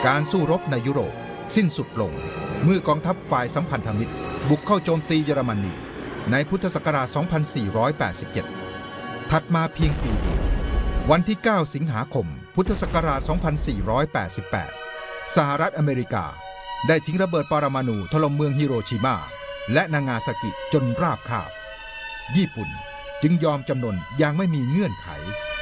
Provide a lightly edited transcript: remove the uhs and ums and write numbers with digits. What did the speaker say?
การสู้รบในยุโรปสิ้นสุดลงเมื่อกองทัพฝ่ายสัมพันธมิตรบุกเข้าโจมตีเยอรมนีในพุทธศักราช 2487 ถัดมาเพียงปีเดียววันที่ 9 สิงหาคม พุทธศักราช 2488 สหรัฐอเมริกาได้ทิ้งระเบิดปรมาณูถล่มเมืองฮิโรชิมาและนางาซากิจนราบคาบญี่ปุ่นจึงยอมจำนนอย่างไม่มีเงื่อนไข